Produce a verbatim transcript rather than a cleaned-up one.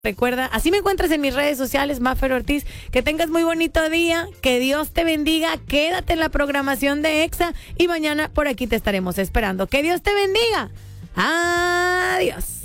Recuerda, así me encuentras en mis redes sociales, Mafer Ortiz. Que tengas muy bonito día, que Dios te bendiga, quédate en la programación de Exa y mañana por aquí te estaremos esperando. Que Dios te bendiga. Adiós.